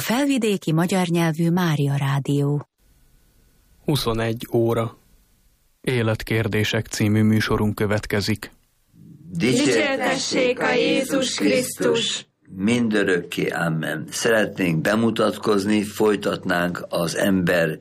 Felvidéki magyar nyelvű Mária Rádió. 21 óra. Életkérdések című műsorunk következik. Dicsértessék a Jézus Krisztus! Mindörökké, amen. Szeretnénk bemutatkozni, folytatnánk az ember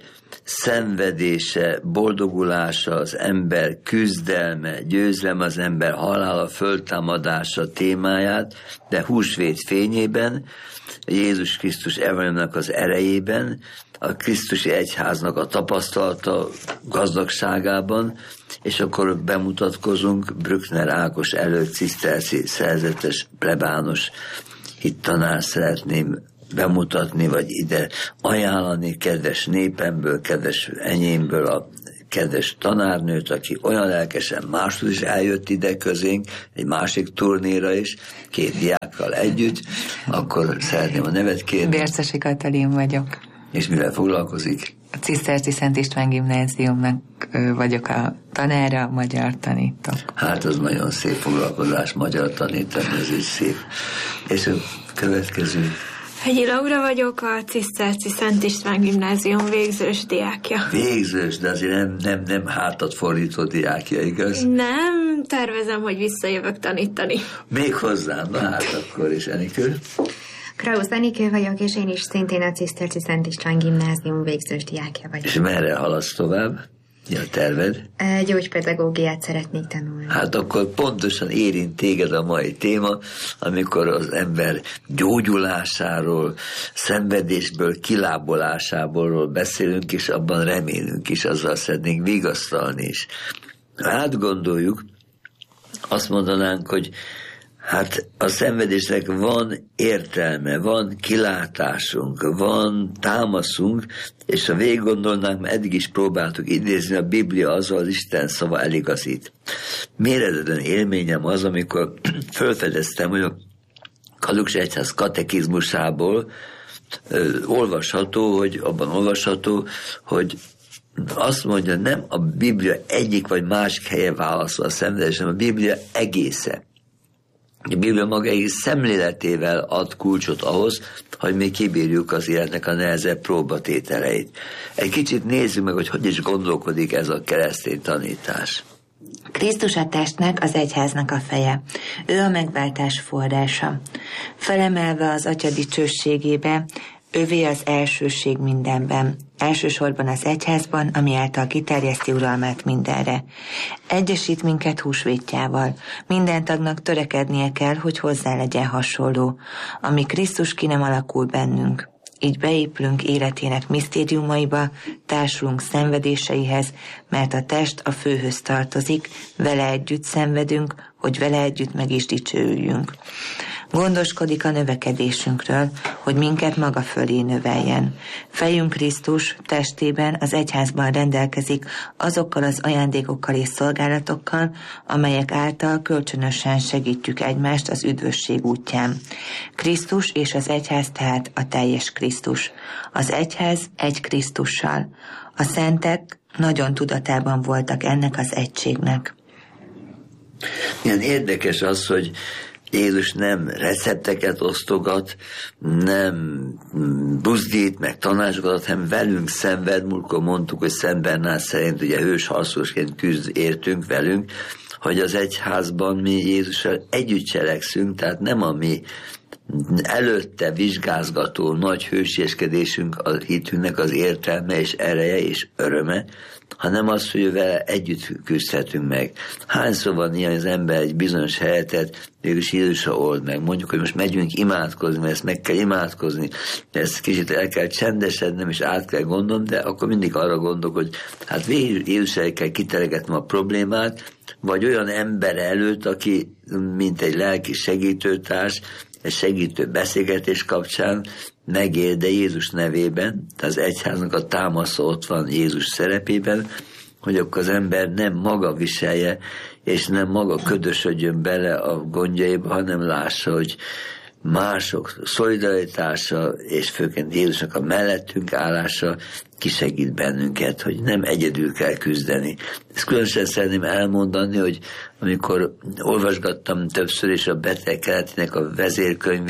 szenvedése, boldogulása, az ember küzdelme, győzelme, az ember halála, föltámadása témáját, de húsvét fényében, Jézus Krisztus evangéliumának az erejében, a Krisztusi Egyháznak a tapasztalata gazdagságában, és akkor bemutatkozunk Brückner Ákos előtt, ciszterci szerzetes, plebános hittanár szeretném bemutatni, vagy ide ajánlani kedves népemből, kedves enyémből a kedves tanárnőt, aki olyan lelkesen máshogy is eljött ide közénk, egy másik turnéra is, 2 diákkal együtt, akkor szeretném a nevet kérni. Bércesi Katalin vagyok. És mivel foglalkozik? A Ciszterci Szent István Gimnáziumnak vagyok a tanára, magyar tanítok. Hát az nagyon szép foglalkozás, magyar tanítani, ez is szép. És a következő... Hegyi Laura vagyok, a Ciszterci Szent István Gimnázium végzős diákja. Végzős, de azért nem hátat fordító diákja, igaz? Nem, tervezem, hogy visszajövök tanítani. Még hozzám, na hát akkor is, Enikő. Krausz Enikő vagyok, és én is szintén a Ciszterci Szent István Gimnázium végzős diákja vagyok. És merre haladsz tovább? Mi a terved? Gyógypedagógiát szeretnék tanulni. Hát akkor pontosan érint téged a mai téma, amikor az ember gyógyulásáról, szenvedésből, kilábolásából beszélünk, és abban remélünk is, azzal szeretnénk vigasztalni is. Átgondoljuk, azt mondanánk, hogy hát a szenvedésnek van értelme, van kilátásunk, van támaszunk, és ha végig gondolnánk, eddig is próbáltuk idézni, a Biblia azzal az Isten szava eligazít. Méretetlen élményem az, amikor felfedeztem, hogy a Kaluks Egyház katekizmusából abban olvasható, hogy azt mondja, nem a Biblia egyik vagy másik helye válaszol a szenvedés, hanem a Biblia egésze. A Biblia maga egész szemléletével ad kulcsot ahhoz, hogy mi kibírjuk az életnek a nehezebb próbatételeit. Egy kicsit nézzük meg, hogy is gondolkodik ez a keresztény tanítás. Krisztus a testnek, az egyháznak a feje. Ő a megváltás forrása. Felemelve az Atya dicsőségébe, ővé az elsőség mindenben. Elsősorban az egyházban, ami által kiterjeszti uralmát mindenre. Egyesít minket húsvétjával. Minden tagnak törekednie kell, hogy hozzá legyen hasonló, ami Krisztus ki nem alakul bennünk. Így beépülünk életének misztériumaiba, társulunk szenvedéseihez, mert a test a főhöz tartozik, vele együtt szenvedünk, hogy vele együtt meg is dicsőüljünk. Gondoskodik a növekedésünkről, hogy minket maga fölé növeljen. Fejünk Krisztus testében, az egyházban rendelkezik azokkal az ajándékokkal és szolgálatokkal, amelyek által kölcsönösen segítjük egymást az üdvösség útján. Krisztus és az egyház tehát a teljes Krisztus. Az egyház egy Krisztussal. A szentek nagyon tudatában voltak ennek az egységnek. Milyen érdekes az, hogy Jézus nem recepteket osztogat, nem buzdít, meg tanácsokat, hanem velünk szenved. Múltkor mondtuk, hogy Szent Bernát szerint ugye hős-harcosként küzd értünk velünk, hogy az egyházban mi Jézussal együtt cselekszünk, tehát nem a mi előtte vizsgázgató nagy hősieskedésünk a hitünknek az értelme és ereje és öröme, hanem az, hogy vele együtt küzdhetünk meg. Hányszor van ilyen, az ember egy bizonyos helyetet mégis Jézusra old meg. Mondjuk, hogy most megyünk imádkozni, mert ezt meg kell imádkozni, ezt kicsit el kell csendesednem, és át kell gondolnom, de akkor mindig arra gondolok, hogy hát végül Jézusra kell kiteregetnem a problémát, vagy olyan ember előtt, aki mint egy lelki segítőtárs, egy segítő beszélgetés kapcsán megél, de Jézus nevében, tehát az egyháznak a támasza ott van Jézus szerepében, hogy akkor az ember nem maga viselje, és nem maga ködösödjön bele a gondjaiba, hanem lássa, hogy mások szolidaritása, és főként Jézusnak a mellettünk állása kisegít bennünket, hogy nem egyedül kell küzdeni. Ezt különösen szeretném elmondani, hogy amikor olvasgattam többször is a Beteg Keletének a vezérkönyvét,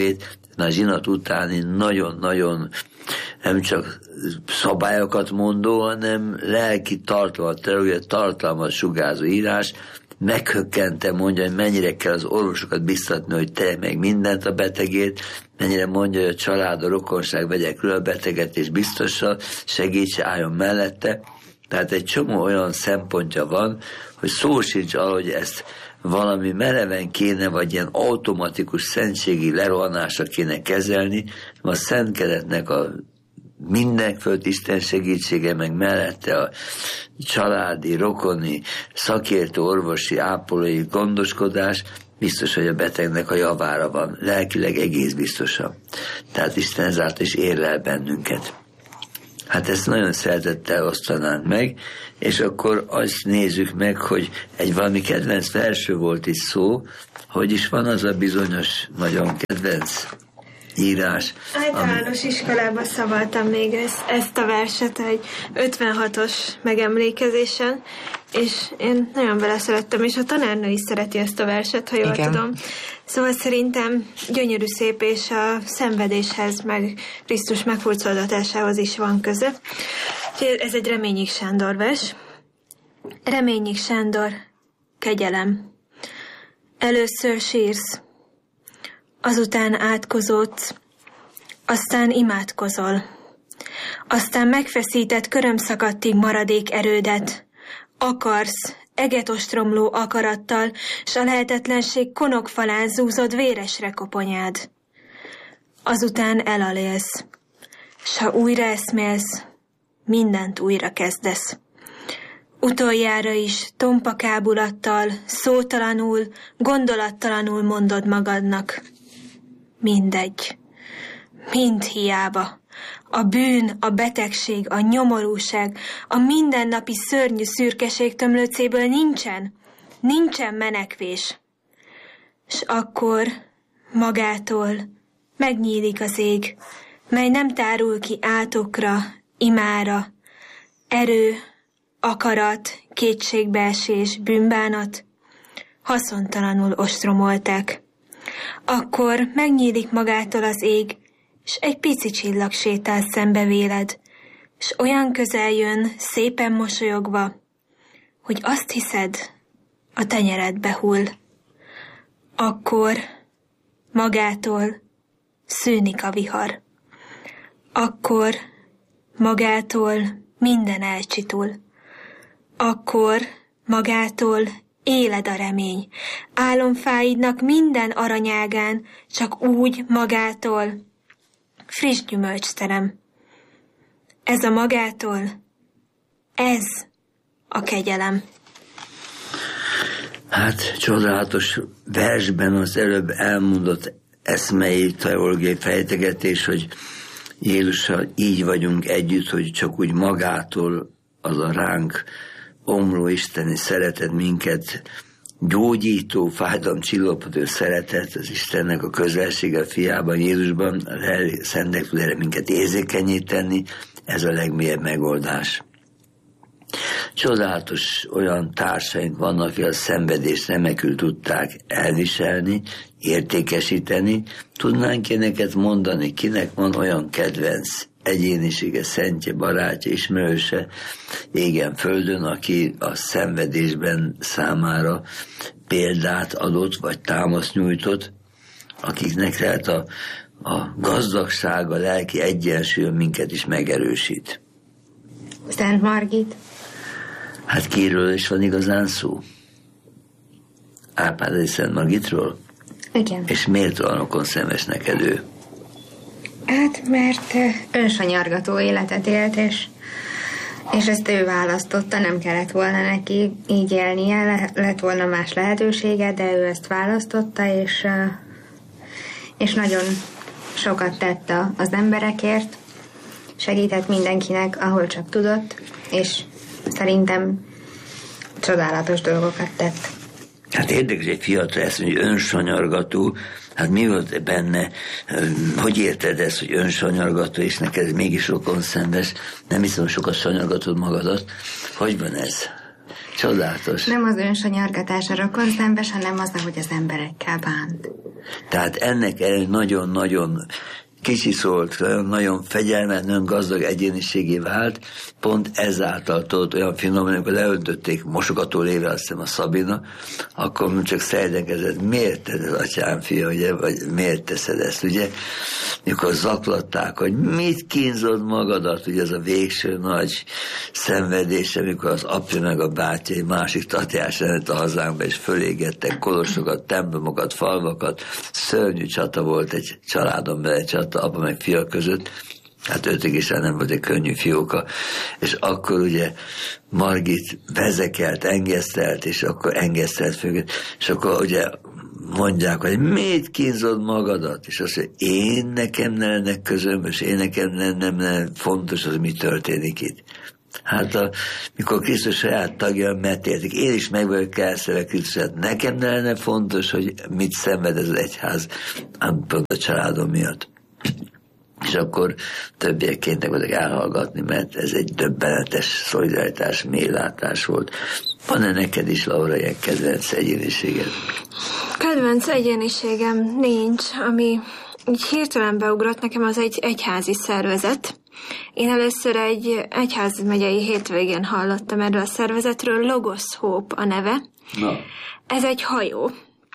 a zsinat utáni nagyon-nagyon nem csak szabályokat mondó, hanem lelki tartalmat sugárzó írás, meghökkente mondja, hogy mennyire kell az orvosokat biztatni, hogy tegye meg mindent a betegét, mennyire mondja, hogy a család, a rokonság vegye körül a beteget, és biztosan segítse, álljon mellette. Tehát egy csomó olyan szempontja van, hogy szó sincs arra, hogy ezt valami mereven kéne, vagy ilyen automatikus szentségi lerohanásra kéne kezelni, a Szent Keretnek a mindenföld Isten segítsége, meg mellette a családi, rokoni, szakértő, orvosi, ápolói gondoskodás biztos, hogy a betegnek a javára van, lelkileg egész biztosan. Tehát Isten ezáltal is érlel bennünket. Hát ezt nagyon szeretettel osztanánk meg, és akkor azt nézzük meg, hogy egy valami kedvenc versről volt is szó, hogy is van az a bizonyos, nagyon kedvenc írás. Általános iskolában szavaltam még ezt a verset egy 56-os megemlékezésen, és én nagyon beleszerettem, és a tanárnő is szereti ezt a verset, ha jól tudom. Szóval szerintem gyönyörű szép, és a szenvedéshez, meg Krisztus megfurcoltatásához is van köze. Ez egy Reményik Sándor vers. Reményik Sándor, kegyelem. Először sírsz, azután átkozódsz, aztán imádkozol, aztán megfeszített körömszakadtig maradék erődet, akarsz, eget ostromló akarattal, s a lehetetlenség konokfalán zúzod véresre koponyád. Azután elalélsz, s ha újra eszmélsz, mindent újra kezdesz. Utoljára is tompa kábulattal, szótalanul, gondolattalanul mondod magadnak. Mindegy. Mind hiába. A bűn, a betegség, a nyomorúság, a mindennapi szörnyű szürkeség tömlőcéből nincsen menekvés. S akkor magától megnyílik az ég, mely nem tárul ki átokra, imára, erő, akarat, kétségbeesés, bűnbánat, haszontalanul ostromolták. Akkor megnyílik magától az ég, s egy pici csillag sétál szembe véled, s olyan közel jön, szépen mosolyogva, hogy azt hiszed, a tenyeredbe hull. Akkor magától szűnik a vihar. Akkor magától minden elcsitul. Akkor magától éled a remény. Álomfáidnak minden aranyágán csak úgy magától friss gyümölcsterem. Ez a magától, ez a kegyelem. Hát csodálatos versben az előbb elmondott eszmei teológiai fejtegetés, hogy Jézussal így vagyunk együtt, hogy csak úgy magától az a ránk omló isteni szeretet, minket gyógyító, fájdalomcsillapodó szeretet, az Istennek a közelsége a fiában, Jézusban, a Szentek tud erre minket érzékenyé tenni, ez a legmélyebb megoldás. Csodálatos olyan társaink vannak, akik a szenvedést remekül tudták elviselni, értékesíteni. Tudnánk éneket mondani, kinek van olyan kedvenc egyénisége, szentje, barátja, ismerőse égen földön, aki a szenvedésben számára példát adott, vagy támaszt nyújtott, akiknek lehet a gazdagság, a lelki egyensúly minket is megerősít. Szent Margit. Hát kiről is van igazán szó? Árpád Szent Margitról? Igen. És miért olyan rokon szemes neked ő? Hát, mert önsanyargató életet élt, és ezt ő választotta, nem kellett volna neki így élnie, lett volna más lehetősége, de ő ezt választotta, és nagyon sokat tett az emberekért, segített mindenkinek, ahol csak tudott, és szerintem csodálatos dolgokat tett. Hát érdekes, egy fiatal ezt mondja, hogy önsanyargató, hát mi volt benne, hogy érted ezt, hogy önsanyargató, és neked mégis rokonszenves, nem hiszem, sokat sanyargatod magadat. Hogy van ez? Csodálatos. Nem az önsanyargatás a rokonszenves, hanem az, ahogy az emberekkel bánt. Tehát ennek nagyon-nagyon kicsiszólt, nagyon fegyelmet, nagyon gazdag egyéniségé vált, pont ezáltal tudott olyan finoman, amikor leöntötték mosogató lévre, azt hiszem a Szabina, akkor csak szejdenkezett, miért teszed, atyám fia, ugye, vagy miért teszed ezt, ugye? Mikor zaklatták, hogy mit kínzod magadat, ugye az a végső nagy szenvedés, amikor az apja meg a bátyja egy másik Tatyás lett a hazánkba, és fölégettek kolosokat, templomokat, falvakat, szörnyű csata volt egy családon belül, csata, apa meg fia között, hát ők is nem volt egy könnyű fióka, és akkor ugye Margit vezekelt, engesztelt, és akkor engesztelt főket, és akkor ugye mondják, hogy miért kínzod magadat, és azt mondja, én nekem ne lennek közöm, és én nekem nem fontos az, mi történik itt. Hát mikor Krisztus saját tagja megtértik, én is meg vagyok kelszeve Krisztusát, nekem ne lenne fontos, hogy mit szenved ez az egyház, pont a családom miatt. És akkor többiek kénytek voltak elhallgatni, mert ez egy döbbenetes szolidaritás, mélylátás volt. Van-e neked is, Laura, ilyen kedvenc egyéniséged? Kedvenc egyéniségem nincs, ami így hirtelen beugrott nekem, az egy egyházi szervezet. Én először egy egyházmegyei hétvégén hallottam erről a szervezetről, Logos Hope a neve. Na. Ez egy hajó,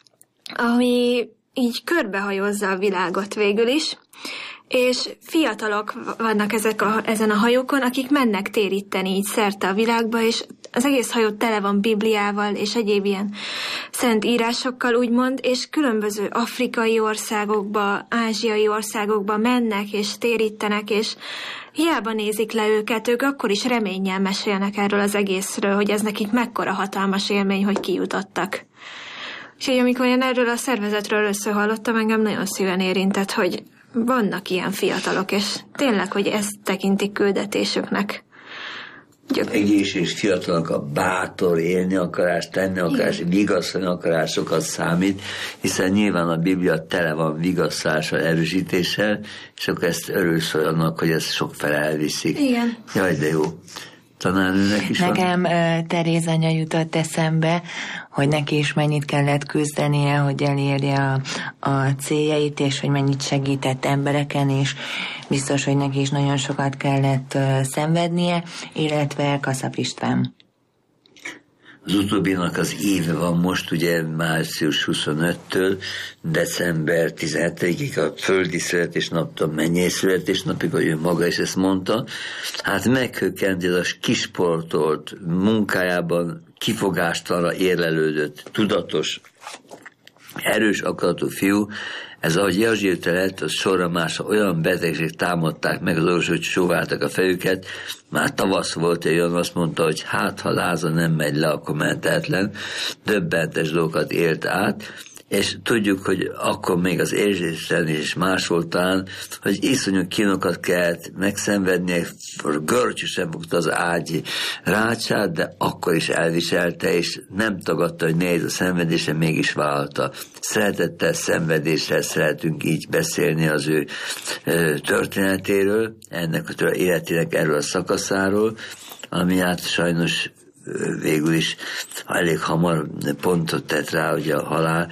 ami így körbehajózza a világot végül is, és fiatalok vannak ezen a hajókon, akik mennek téríteni így szerte a világba, és az egész hajó tele van Bibliával, és egyéb ilyen szent írásokkal, úgymond, és különböző afrikai országokba, ázsiai országokba mennek, és térítenek, és hiába nézik le őket, ők akkor is reménnyel mesélnek erről az egészről, hogy ez nekik mekkora hatalmas élmény, hogy kijutottak. Úgyhogy amikor én erről a szervezetről először hallottam, engem nagyon szíven érintett, hogy vannak ilyen fiatalok, és tényleg, hogy ezt tekintik küldetésüknek. Egész és fiatalok a bátor, élni akarás, tenni akarás, vigasztalni akarás sokat számít, hiszen nyilván a Biblia tele van vigasztalással, erősítéssel, és akkor ezt örülsz annak, hogy ezt sokfele elviszik. Igen. Jaj, de jó. Tanárnőnek is nekem van? Teréz anya jutott eszembe, hogy neki is mennyit kellett küzdenie, hogy elérje a céljait, és hogy mennyit segített embereken, és biztos, hogy neki is nagyon sokat kellett szenvednie, illetve Kaszap István. Az utóbbinak az éve van most, ugye március 25-től december 17-ig a földi születésnaptól mennyei születésnapig, hogy ő maga is ezt mondta. Hát meghökkent ez a kisportolt, munkájában kifogástalanra érlelődött, tudatos, erős akaratú fiú, ez ahogy Jazsírte lett, az sorra másra olyan betegség támadták meg az orvosok, hogy sóváltak a fejüket. Már tavasz volt egy olyan, azt mondta, hogy hát ha láza nem megy le, akkor mentetlen. Döbbentes dolgokat élt át, és tudjuk, hogy akkor még az érzéstelen is más volt talán, hogy iszonyú kínokat kellett megszenvednie, görcsösen fogta az ágyi rácsát, de akkor is elviselte, és nem tagadta, hogy nehéz a szenvedése, mégis vállalta. Szeretettel, szenvedéssel szeretünk így beszélni az ő történetéről, ennek a életének erről a szakaszáról, ami hát sajnos végül is elég hamar pontot tett rá, hogy a halál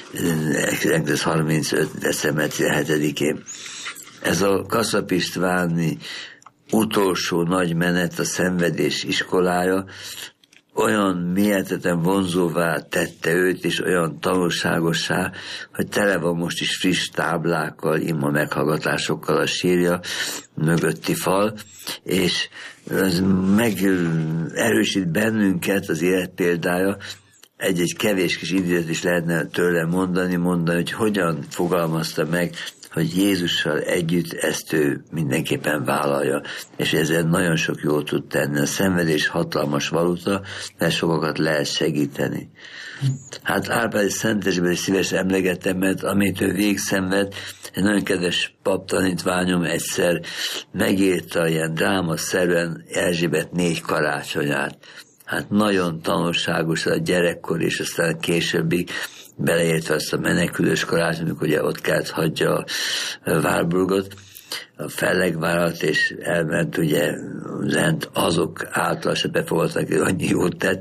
35. december 17-én. Ez a Kaszap Istváni utolsó nagy menet, a szenvedés iskolája, olyan mélyetetlen vonzóvá tette őt, és olyan tanulságossá, hogy tele van most is friss táblákkal, ima meghallgatásokkal a sírja mögötti fal, és ez megerősít bennünket az életpéldája. Egy kevés kis időt is lehetne tőle mondani, hogy hogyan fogalmazta meg, hogy Jézussal együtt ezt ő mindenképpen vállalja, és ezzel nagyon sok jót tud tenni. A szenvedés hatalmas valuta, mert sokakat lehet segíteni. Hát Árpád Szentesben is szívesen emlegettem, mert amit ő végszenved, egy nagyon kedves paptanítványom egyszer megírta ilyen drámaszerűen Erzsébet 4 karácsonyát. Hát nagyon tanulságos a gyerekkor, és aztán későbbi beleértve azt a menekülős karácsony, amikor ugye ott kellett hagyja a Warburgot, a fellegvárat, és elment ugye azok által se befogadtak, hogy annyi jót tett,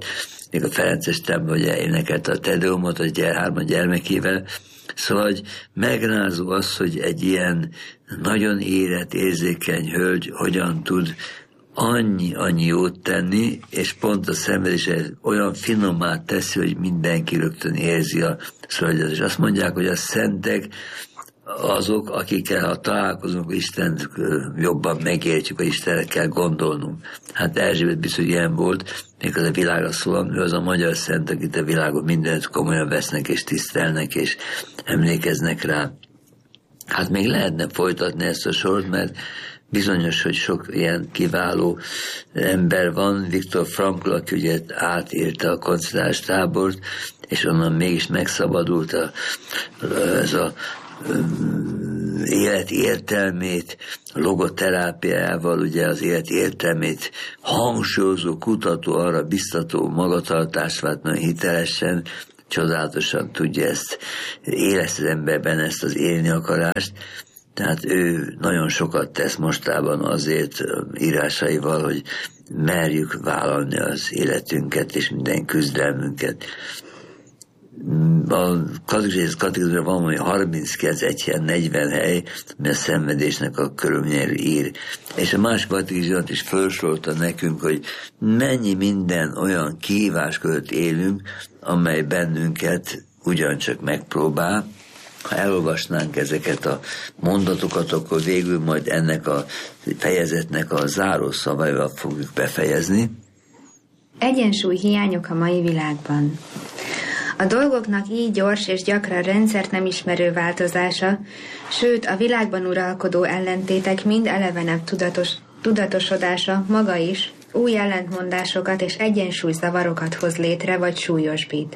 még a Ferences templom, ugye énekelte a Tedeumot a 3 gyermekével. Szóval, hogy megrázó az, hogy egy ilyen nagyon érett, érzékeny hölgy hogyan tud annyi jót tenni, és pont a szenvedés olyan finomát teszi, hogy mindenki rögtön érzi a szolgálatot. És azt mondják, hogy a szentek azok, akikkel ha találkozunk, Istent jobban megértjük, hogy Istenre kell gondolnunk. Hát Erzsébet biztos ilyen volt, még az a világra szól, ő az a magyar szent, akit a világon mindent komolyan vesznek és tisztelnek és emlékeznek rá. Hát még lehetne folytatni ezt a sort, mert bizonyos, hogy sok ilyen kiváló ember van. Viktor Frankl, aki ugye átérte a koncentrációs tábort, és onnan mégis megszabadult ez a élet értelmét, logoterápiával, ugye az élet értelmét hangsúlyozó, kutató, arra biztató magatartást vált nagyon hitelesen, csodálatosan tudja ezt, érez az emberben ezt az élni akarást. Tehát ő nagyon sokat tesz mostában azért írásaival, hogy merjük vállalni az életünket és minden küzdelmünket. A kategóriában van valami 39 egyhelyen 40 hely, ami a szenvedésnek a körülményéről ír. És a másik kategóriában is felsorolta nekünk, hogy mennyi minden olyan kihívás között élünk, amely bennünket ugyancsak megpróbál. Ha elolvasnánk ezeket a mondatokat, akkor végül majd ennek a fejezetnek a záró szavaival fogjuk befejezni. Egyensúly hiányok a mai világban. A dolgoknak így gyors és gyakran rendszert nem ismerő változása, sőt a világban uralkodó ellentétek mind elevenebb tudatosodása maga is új ellentmondásokat és egyensúlyzavarokat hoz létre vagy súlyosbít.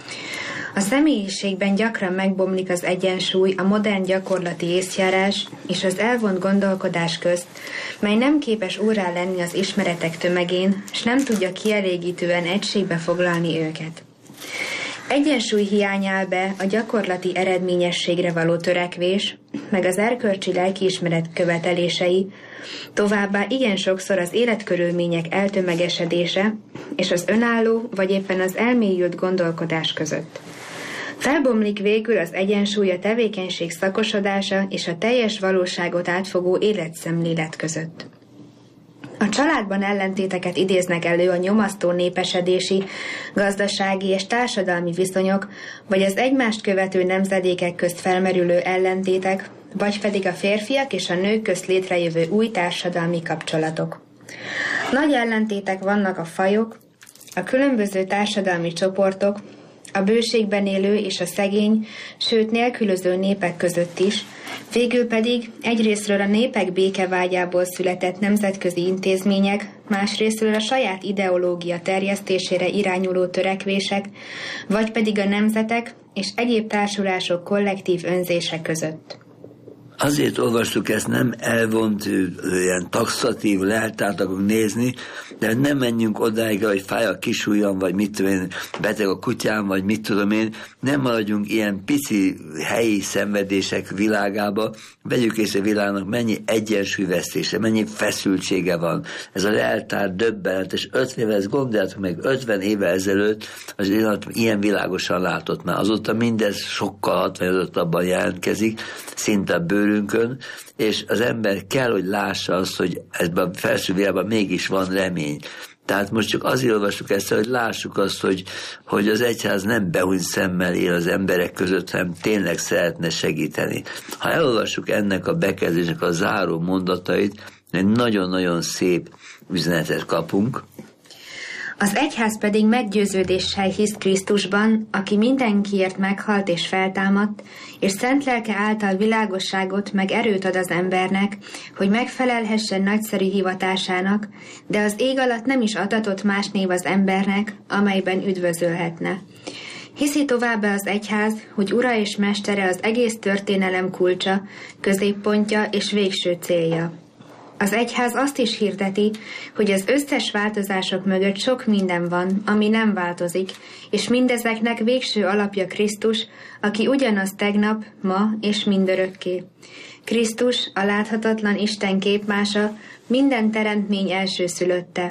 A személyiségben gyakran megbomlik az egyensúly a modern gyakorlati észjárás és az elvont gondolkodás közt, mely nem képes úrrá lenni az ismeretek tömegén, s nem tudja kielégítően egységbe foglalni őket. Egyensúly hiány áll be a gyakorlati eredményességre való törekvés, meg az erkölcsi lelkiismeret követelései, továbbá igen sokszor az életkörülmények eltömegesedése és az önálló vagy éppen az elmélyült gondolkodás között. Felbomlik végül az egyensúly a tevékenység szakosodása és a teljes valóságot átfogó életszemlélet között. A családban ellentéteket idéznek elő a nyomasztó népesedési, gazdasági és társadalmi viszonyok, vagy az egymást követő nemzedékek közt felmerülő ellentétek, vagy pedig a férfiak és a nők közt létrejövő új társadalmi kapcsolatok. Nagy ellentétek vannak a fajok, a különböző társadalmi csoportok, a bőségben élő és a szegény, sőt nélkülöző népek között is, végül pedig egyrészről a népek békevágyából született nemzetközi intézmények, másrészről a saját ideológia terjesztésére irányuló törekvések, vagy pedig a nemzetek és egyéb társulások kollektív önzése között. Azért olvastuk ezt, nem elvont, ilyen taxatív leltárt akarunk nézni, de nem menjünk odáig, hogy fáj a kisujjam, vagy mit tudom én, beteg a kutyám, vagy mit tudom én, nem maradjunk ilyen pici helyi szenvedések világába, vegyük észre a világnak mennyi egyensúlyvesztése, mennyi feszültsége van. Ez a leltár döbbenetes, 50 éve, ezt gondoljátok meg, 50 éve ezelőtt az ilyen világosan látott már. Azóta mindez sokkal 65-abban jelentkezik, szinte a bőrünkön, és az ember kell, hogy lássa azt, hogy ebben a felső világban mégis van remény. Tehát most csak azért olvastuk ezt, hogy lássuk azt, hogy az egyház nem behunyt szemmel él az emberek között, hanem tényleg szeretne segíteni. Ha elolvassuk ennek a bekezdésnek a záró mondatait, egy nagyon-nagyon szép üzenetet kapunk. Az egyház pedig meggyőződéssel hisz Krisztusban, aki mindenkiért meghalt és feltámadt, és szent lelke által világosságot meg erőt ad az embernek, hogy megfelelhessen nagyszerű hivatásának, de az ég alatt nem is adatott más név az embernek, amelyben üdvözölhetne. Hiszi továbbá az egyház, hogy ura és mestere az egész történelem kulcsa, középpontja és végső célja. Az egyház azt is hirdeti, hogy az összes változások mögött sok minden van, ami nem változik, és mindezeknek végső alapja Krisztus, aki ugyanaz tegnap, ma és mindörökké. Krisztus, a láthatatlan Isten képmása, minden teremtmény elsőszülötte.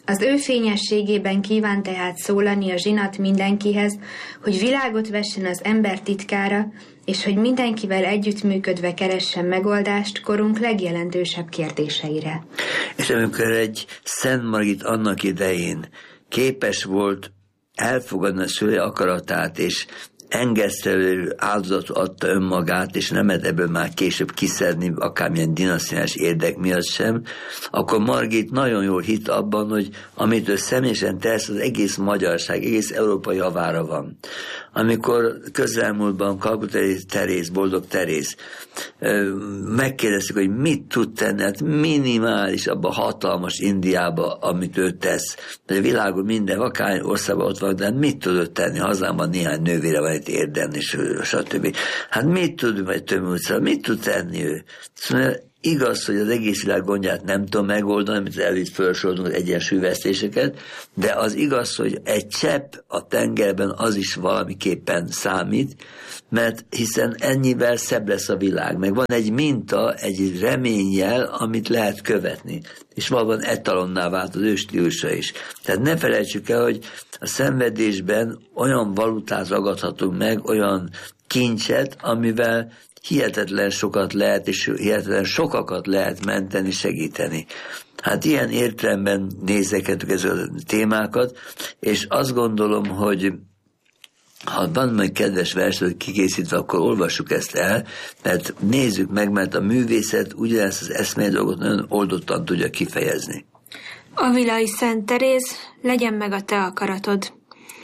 Az ő fényességében kíván tehát szólani a zsinat mindenkihez, hogy világot vessen az ember titkára, és hogy mindenkivel együttműködve keressen megoldást korunk legjelentősebb kérdéseire. És amikor egy Szent Margit annak idején képes volt elfogadni a szülei akaratát, és engesztelő áldozatot adta önmagát, és nem ebből már később kiszedni akármilyen dinasztiás érdek miatt sem, akkor Margit nagyon jól hitt abban, hogy amit ő személyesen tesz, az egész magyarság, egész Európa javára van. Amikor közelmúltban Kalkutai Teréz, Boldog Teréz megkérdeztük, hogy mit tud tenni, hát minimális abban a hatalmas Indiába, amit ő tesz. De a világon minden, akár országban ott van, de mit tudod tenni? Hazámban néhány nővére van itt érdemni, stb. Hát mit tud, vagy Tömülcel, mit tud tenni ő? Szóval igaz, hogy az egész világ gondját nem tudom megoldani, amit előtt felsoroltunk az egyensúlyvesztéseket, de az igaz, hogy egy csepp a tengerben az is valamiképpen számít, mert hiszen ennyivel szebb lesz a világ. Meg van egy minta, egy reményjel, amit lehet követni. És valóban etalonná vált az ő stílusa is. Tehát ne felejtsük el, hogy a szenvedésben olyan valutát ragadhatunk meg, olyan kincset, amivel hihetetlen sokat lehet, és hihetetlen sokakat lehet menteni, segíteni. Hát ilyen értelemben nézzegetük ezeket a témákat, és azt gondolom, hogy ha van majd kedves verset kikészítve, akkor olvassuk ezt el, mert nézzük meg, mert a művészet ugyanezt az eszmei dolgot nagyon oldottan tudja kifejezni. Avilai Szent Teréz, legyen meg a te akaratod.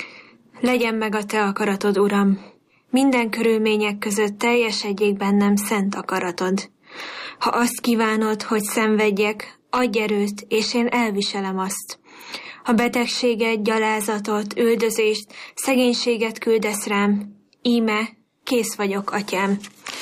Legyen meg a te akaratod, Uram. Minden körülmények között teljesedjék bennem szent akaratod. Ha azt kívánod, hogy szenvedjek, adj erőt, és én elviselem azt. Ha betegséget, gyalázatot, üldözést, szegénységet küldesz rám, íme, kész vagyok, atyám.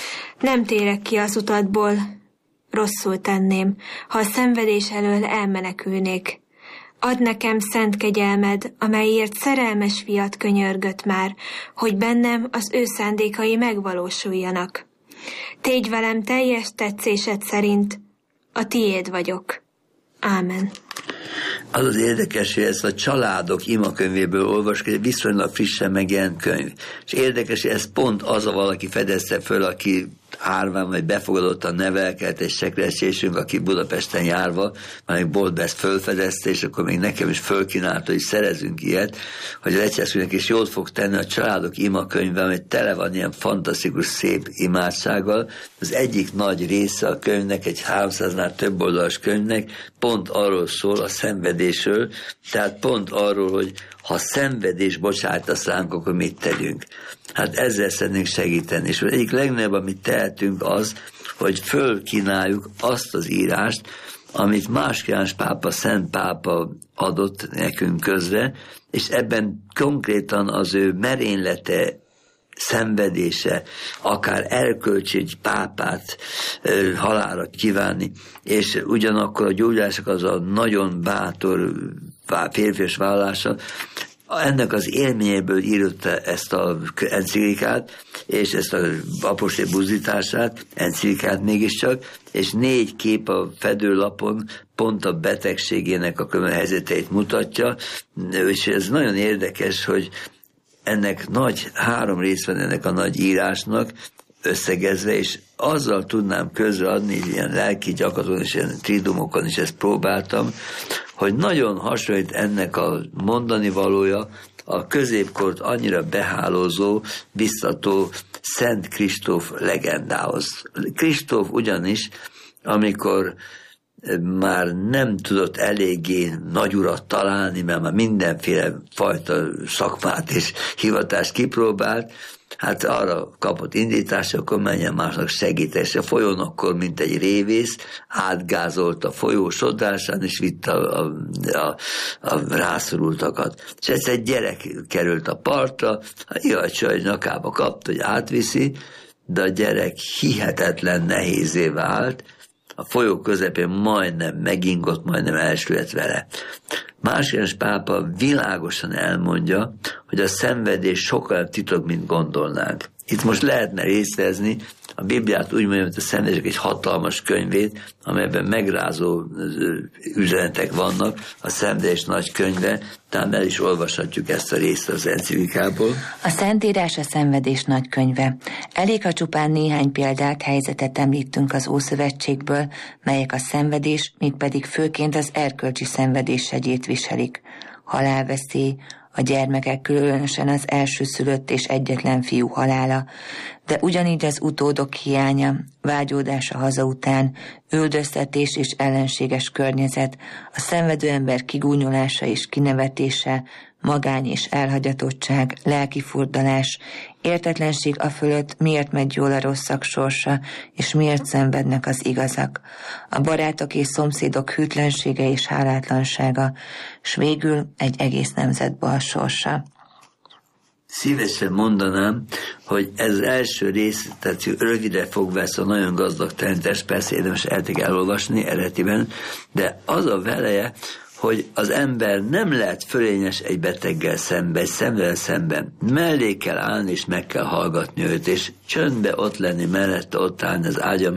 Nem térek ki az utatból, rosszul tenném, ha a szenvedés elől elmenekülnék. Add nekem szent kegyelmed, amelyért szerelmes fiat könyörgött már, hogy bennem az ő szándékai megvalósuljanak. Tégy velem teljes tetszésed szerint, a tiéd vagyok. Ámen. Az az érdekes, hogy ezt a Családok imakönyvéből olvasok, egy viszonylag frissen megjelent könyv. És érdekes, hogy ez pont az a valaki fedezte föl, aki árván vagy befogadottan nevelkedett, és sekresésünk, aki Budapesten járva, már Bolt ezt fölfedezte, és akkor még nekem is fölkínálta, hogy szerezünk ilyet, hogy az egyszerűnek is jót fog tenni a Családok imakönyve, amely tele van ilyen fantasztikus, szép imádsággal. Az egyik nagy része a könyvnek, egy 300-nál több oldalas könyvnek pont arról szól, a szenvedésről, tehát pont arról, hogy ha szenvedés bocsájtasz ránk, akkor mit tegyünk. Hát ezzel szeretnénk segíteni. És az egyik legnagyobb, amit tehetünk az, hogy fölkínáljuk azt az írást, amit Második János pápa, Szent pápa adott nekünk közre, és ebben konkrétan az ő merénylete, szenvedése, akár erkölcsi egy pápát halálra kívánni, és ugyanakkor a gyógyulások az a nagyon bátor férfias vállalása, ennek az élményéből írott ezt az enciklikát, és ezt az apostoli buzdítását, enciklikát mégiscsak, és 4 kép a fedőlapon pont a betegségének a helyzeteit mutatja, és ez nagyon érdekes, hogy ennek 3 rész van ennek a nagy írásnak összegezve, és azzal tudnám közreadni, ilyen lelki gyakorlaton és ilyen tridumokon is ezt próbáltam, hogy nagyon hasonlít ennek a mondani valója a középkort annyira behálózó, biztató Szent Kristóf legendához. Kristóf ugyanis, amikor már nem tudott eléggé nagyurat találni, mert már mindenféle fajta szakmát és hivatást kipróbált, hát arra kapott indítást, akkor menjen másnak segítésre. A folyón akkor, mint egy révész, átgázolt a folyó sodrásán, és vitte a rászorultakat. És ez egy gyerek került a partra, Ivacsaj nyakába kapta, hogy átviszi, de a gyerek hihetetlen nehézé vált, a folyó közepén majdnem megingott, majdnem elsüllyedt vele. Második János pápa világosan elmondja, hogy a szenvedés sokkal titok, mint gondolnánk. Itt most lehetne részlezni a Bibliát úgy mondjam, hogy a szenvedések egy hatalmas könyvét, amelyben megrázó üzenetek vannak, a szenvedés nagy könyve, talán el is olvashatjuk ezt a részt az enciklikából. A Szentírás a szenvedés nagy könyve. Elég, ha csupán néhány példát, helyzetet említünk az Ószövetségből, melyek a szenvedés, mégpedig főként az erkölcsi szenvedés hegyét viselik. Halálveszély, a gyermekek, különösen az elsőszülött és egyetlen fiú halála, de ugyanígy az utódok hiánya, vágyódása haza után, üldöztetés és ellenséges környezet, a szenvedő ember kigúnyolása és kinevetése, magány és elhagyatottság, lelkifurdalás, értetlenség afölött, miért megy jól a rosszak sorsa, és miért szenvednek az igazak, a barátok és szomszédok hűtlensége és hálátlansága, s végül egy egész nemzet balsorsa. Szívesen mondanám, hogy ez az első rész, tehát rövidre fogva ezt a nagyon gazdag tanítást, persze érdemes elolvasni eredetiben, de az a veleje, hogy az ember nem lehet fölényes egy beteggel szemben, egy szenvedővel szemben. Mellé kell állni, és meg kell hallgatni őt, és csöndbe ott lenni mellette, ott állni az ágyon